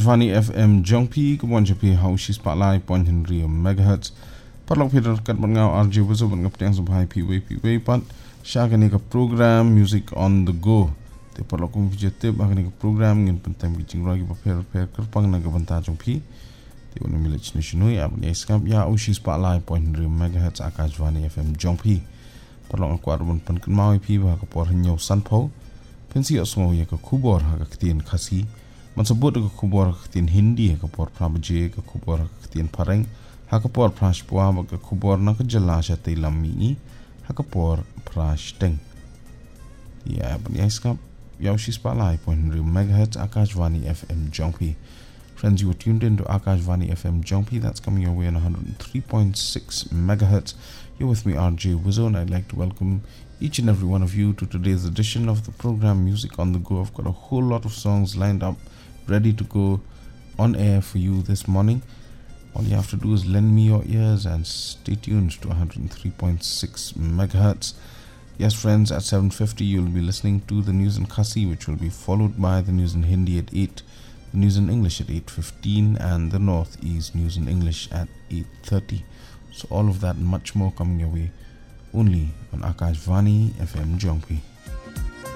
Akashvani FM Jongpi Kumon Japi Haushi Spotlight Point Henry Megahertz Parlok Peter Kat Bangau RJ Wuzo Bangap Tiang Subhai PWP Pat Shagani ka program Music on the Go Te parlok kum vijete Bagani ka program Ngin pentam Gijing Ragi Paper Kerpang Naga Banta Jongpi Te Unu Milich Nishinui Abni Eskap Ya Haushi Spotlight Point Henry Megahertz Akashvani FM Jongpi Parlok Aku Arbon Penken Maui Pi Baha Kapor Hinyau Sanpo Pensi Osmo Ya ka Kubor Haka Ketien Kasi Mansabut ka kubor katin Hindi ka por prabaje ka kubor katin pareng haka por prashpwa ka kubor na ka jalasha te lamini haka por prashteng ya bani iskap Yaushi Spotlight Point Megahertz Akashvani FM Jongpi. Friends, you are tuned into Akashvani FM Jongpi. That's coming your way on 103.6 megahertz. You're with me, RJ Wuzo, and I'd like to welcome each and every one of you to today's edition of the program Music on the Go. I've got a whole lot of songs lined up ready to go on air for you this morning. All you have to do is lend me your ears and stay tuned to 103.6 megahertz. Yes, friends, at 7:50 you'll be listening to the news in Khasi, which will be followed by the news in Hindi at 8, the news in English at 8:15, and the Northeast news in English at 8:30. So all of that and much more coming your way only on Akashvani FM Jongpi.